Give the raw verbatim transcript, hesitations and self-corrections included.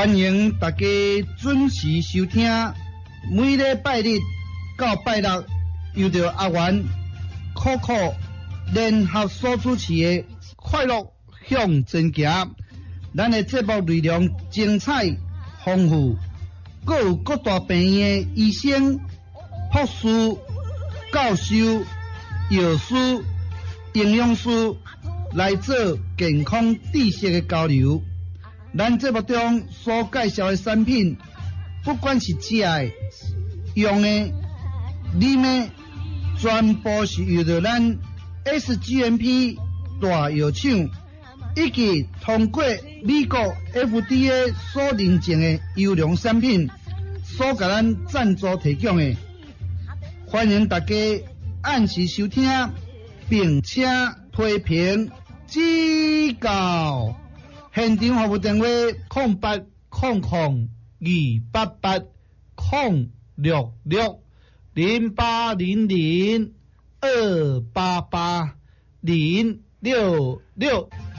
欢迎大家准时收听，每礼拜日到拜六，由着阿元、酷酷联合所主持的《快乐向前行》。咱的节目内容精彩丰富，各有各大病院的医生、护士、教授、药师、营养师来做健康知识的交流。咱节目中所介绍的产品，不管是食的、用的、啉的，全部是由着咱 S G M P 大药厂以及通过美国 F D A 所认证的优良产品所给咱赞助提供的。欢迎大家按时收听，并且批评指教。现场服务电话：零八空空二八八空六六零八零零二八八零六六。